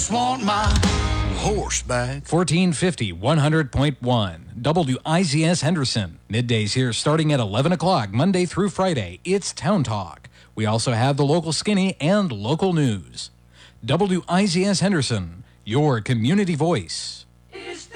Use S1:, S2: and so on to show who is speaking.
S1: just want my horse back.
S2: 1450 100.1 WIZS Henderson. Middays here starting at 11 o'clock Monday through Friday. It's Town Talk. We also have the local skinny and local news. WIZS Henderson, your community voice.